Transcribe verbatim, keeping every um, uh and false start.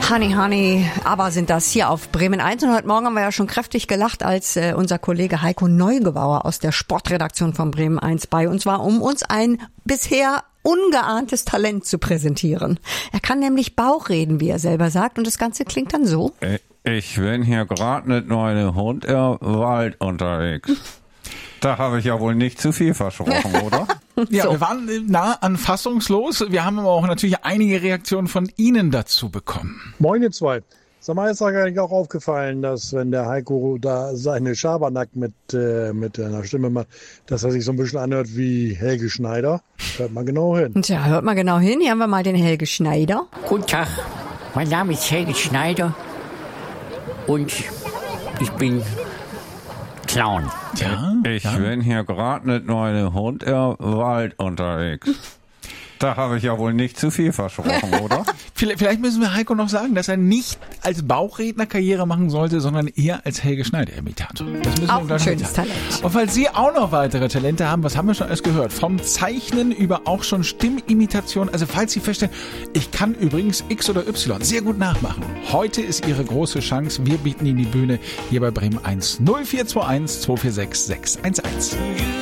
Honey, Honey, aber sind das hier auf Bremen eins. Und heute Morgen haben wir ja schon kräftig gelacht, als äh, unser Kollege Heiko Neugebauer aus der Sportredaktion von Bremen eins bei uns war, um uns ein bisher ungeahntes Talent zu präsentieren. Er kann nämlich Bauch reden, wie er selber sagt, und das Ganze klingt dann so. Ich bin hier gerade mit meinem Hund im Wald unterwegs. Da habe ich ja wohl nicht zu viel versprochen, oder? Ja, So. wir waren nah an fassungslos. Wir haben aber auch natürlich einige Reaktionen von Ihnen dazu bekommen. Moin ihr zwei. Sag mal, ist euch eigentlich auch aufgefallen, dass wenn der Heiko da seine Schabernack mit, äh, mit einer Stimme macht, dass er sich so ein bisschen anhört wie Helge Schneider? Hört mal genau hin. Tja, hört mal genau hin. Hier haben wir mal den Helge Schneider. Guten Tag, mein Name ist Helge Schneider und ich bin Clown. Ja, Ich ja. bin hier gerade mit meinem Hund im Wald unterwegs. Da habe ich ja wohl nicht zu viel versprochen, oder? Vielleicht, vielleicht müssen wir Heiko noch sagen, dass er nicht als Bauchredner Karriere machen sollte, sondern eher als Helge Schneider-Imitator. Das müssen Auch wir ein gleich schönes mitteilen. Talent. Und falls Sie auch noch weitere Talente haben, was haben wir schon alles gehört? Vom Zeichnen über auch schon Stimmimitation. Also falls Sie feststellen, ich kann übrigens X oder Y sehr gut nachmachen. Heute ist Ihre große Chance. Wir bieten Ihnen die Bühne hier bei Bremen eins. null vier zwei eins zwei vier sechs sechs eins eins.